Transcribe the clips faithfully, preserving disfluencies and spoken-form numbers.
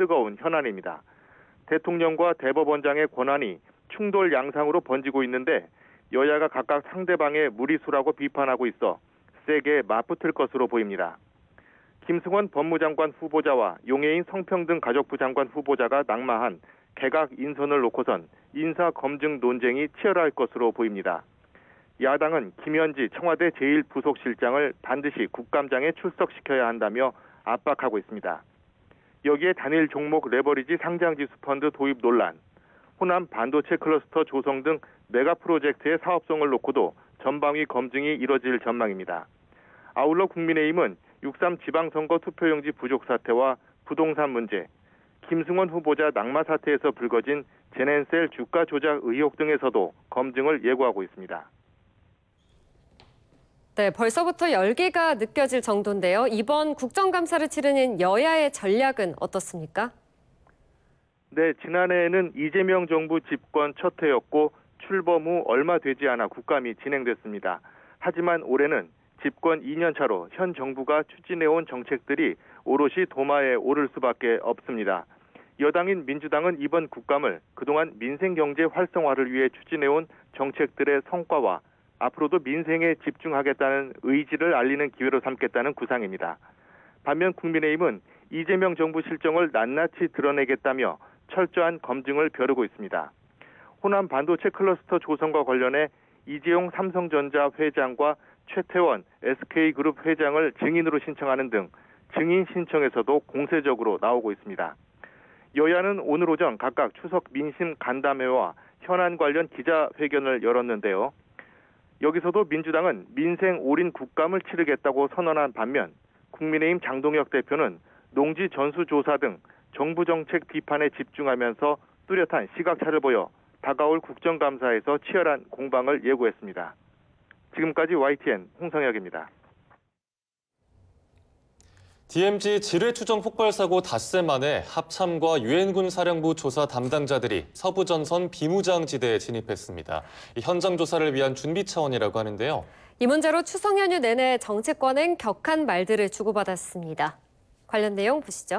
뜨거운 현안입니다. 대통령과 대법원장의 권한이 충돌 양상으로 번지고 있는데 여야가 각각 상대방의 무리수라고 비판하고 있어 세게 맞붙을 것으로 보입니다. 김승원 법무장관 후보자와 용해인 성평등 가족부 장관 후보자가 낙마한 개각 인선을 놓고선 인사검증 논쟁이 치열할 것으로 보입니다. 야당은 김현지 청와대 제일 부속실장을 반드시 국감장에 출석시켜야 한다며 압박하고 있습니다. 여기에 단일 종목 레버리지 상장지수 펀드 도입 논란, 호남 반도체 클러스터 조성 등 메가 프로젝트의 사업성을 놓고도 전방위 검증이 이뤄질 전망입니다. 아울러 국민의힘은 육삼 지방선거 투표용지 부족 사태와 부동산 문제, 김승원 후보자 낙마 사태에서 불거진 제넨셀 주가 조작 의혹 등에서도 검증을 예고하고 있습니다. 네, 벌써부터 열기가 느껴질 정도인데요. 이번 국정감사를 치르는 여야의 전략은 어떻습니까? 네, 지난해에는 이재명 정부 집권 첫 해였고 출범 후 얼마 되지 않아 국감이 진행됐습니다. 하지만 올해는 집권 이 년 차로 현 정부가 추진해온 정책들이 오롯이 도마에 오를 수밖에 없습니다. 여당인 민주당은 이번 국감을 그동안 민생경제 활성화를 위해 추진해온 정책들의 성과와 앞으로도 민생에 집중하겠다는 의지를 알리는 기회로 삼겠다는 구상입니다. 반면 국민의힘은 이재명 정부 실정을 낱낱이 드러내겠다며 철저한 검증을 벼르고 있습니다. 호남 반도체 클러스터 조성과 관련해 이재용 삼성전자 회장과 최태원 에스케이그룹 회장을 증인으로 신청하는 등 증인 신청에서도 공세적으로 나오고 있습니다. 여야는 오늘 오전 각각 추석 민심 간담회와 현안 관련 기자회견을 열었는데요. 여기서도 민주당은 민생 올인 국감을 치르겠다고 선언한 반면 국민의힘 장동혁 대표는 농지 전수조사 등 정부 정책 비판에 집중하면서 뚜렷한 시각차를 보여 다가올 국정감사에서 치열한 공방을 예고했습니다. 지금까지 와이티엔 홍성혁입니다. 디엠지 지뢰추정 폭발 사고 닷새 만에 합참과 유엔군 사령부 조사 담당자들이 서부전선 비무장지대에 진입했습니다. 현장 조사를 위한 준비 차원이라고 하는데요. 이 문제로 추석 연휴 내내 정치권은 격한 말들을 주고받았습니다. 관련 내용 보시죠.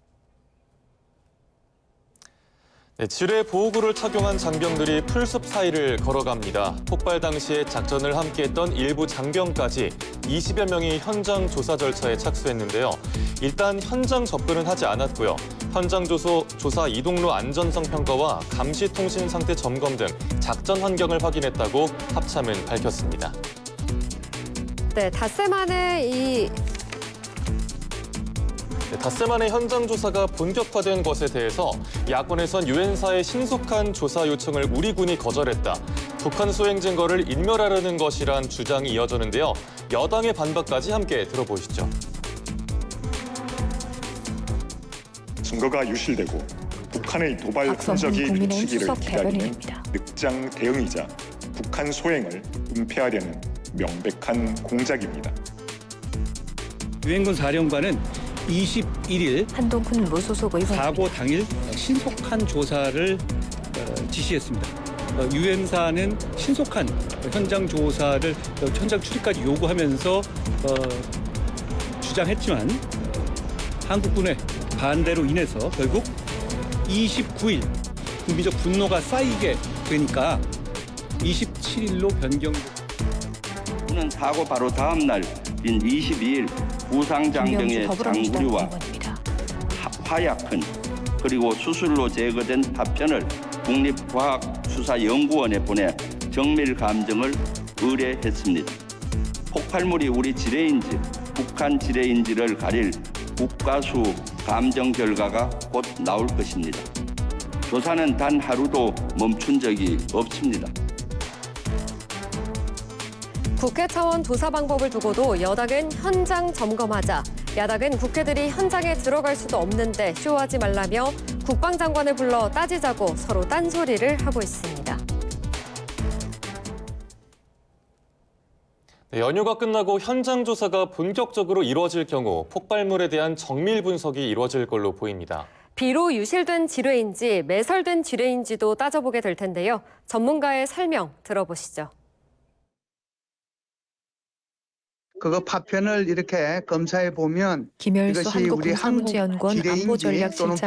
네, 지뢰 보호구를 착용한 장병들이 풀숲 사이를 걸어갑니다. 폭발 당시에 작전을 함께했던 일부 장병까지 이십여 명이 현장 조사 절차에 착수했는데요. 일단 현장 접근은 하지 않았고요. 현장 조소, 조사 이동로 안전성 평가와 감시 통신 상태 점검 등 작전 환경을 확인했다고 합참은 밝혔습니다. 네, 닷새 만에 이 네, 닷새 만에 현장 조사가 본격화된 것에 대해서 야권에선 유엔사의 신속한 조사 요청을 우리 군이 거절했다. 북한 수행 증거를 인멸하려는 것이란 주장이 이어졌는데요. 여당의 반박까지 함께 들어보시죠. 증거가 유실되고 북한의 도발 흔적이 미치기를 기다리는 늑장 대응이자 북한 소행을 은폐하려는 명백한 공작입니다. 유엔군 사령관은 이십일 일 한동훈 무소속 의원 사고 당일 신속한 조사를 지시했습니다. 유엔사는 신속한 현장 조사를 현장 출입까지 요구하면서 주장했지만 한국군의 반대로 인해서 결국 이십구 일 국민적 분노가 쌓이게 되니까 이십칠 일로 변경. 오는 사고 바로 다음 날인 이십이 일 부상장병의 장구류와 화약흔 그리고 수술로 제거된 파편을 국립과학수사연구원에 보내 정밀 감정을 의뢰했습니다. 폭발물이 우리 지뢰인지 북한 지뢰인지를 가릴 국가수 감정 결과가 곧 나올 것입니다. 조사는 단 하루도 멈춘 적이 없습니다. 국회 차원 조사 방법을 두고도 여당은 현장 점검하자, 야당은 국회들이 현장에 들어갈 수도 없는데 쇼하지 말라며 국방장관을 불러 따지자고 서로 딴소리를 하고 있습니다. 네, 연휴가 끝나고 현장 조사가 본격적으로 이루어질 경우 폭발물에 대한 정밀 분석이 이루어질 걸로 보입니다. 비로 유실된 지뢰인지 매설된 지뢰인지도 따져보게 될 텐데요. 전문가의 설명 들어보시죠. 그거 파편을 이렇게 검사해 보면 김열수 이것이 우리 한국 한국군사문제연구원 지뢰인지 안보전략실장 또는